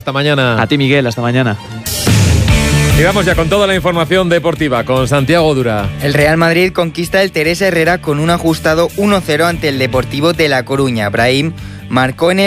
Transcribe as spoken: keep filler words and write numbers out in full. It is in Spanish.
Hasta mañana. A ti, Miguel, hasta mañana. Y vamos ya con toda la información deportiva con Santiago Dura. El Real Madrid conquista el Teresa Herrera con un ajustado uno cero ante el Deportivo de La Coruña. Brahim marcó en el